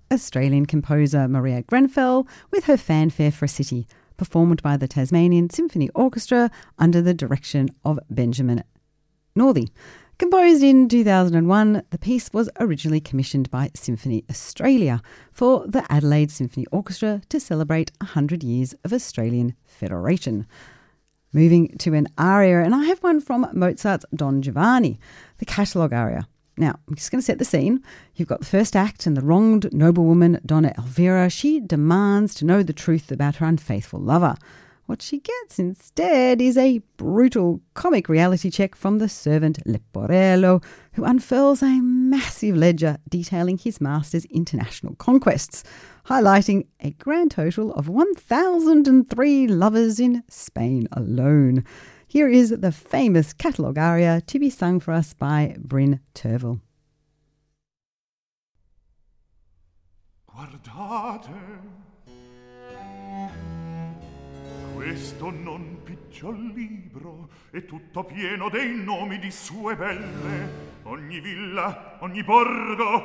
Australian composer Maria Grenfell with her fanfare for a city, performed by the Tasmanian Symphony Orchestra under the direction of Benjamin Northey. Composed in 2001, the piece was originally commissioned by Symphony Australia for the Adelaide Symphony Orchestra to celebrate 100 years of Australian Federation. Moving to an aria, and I have one from Mozart's Don Giovanni, the catalogue aria. Now, I'm just going to set the scene. You've got the first act, and the wronged noblewoman, Donna Elvira, she demands to know the truth about her unfaithful lover. What she gets instead is a brutal comic reality check from the servant Leporello, who unfurls a massive ledger detailing his master's international conquests, highlighting a grand total of 1,003 lovers in Spain alone. Here is the famous catalogue aria to be sung for us by Bryn Tervel. Guardate, questo non picciol libro è tutto pieno dei nomi di sue belle. Ogni villa, ogni borgo,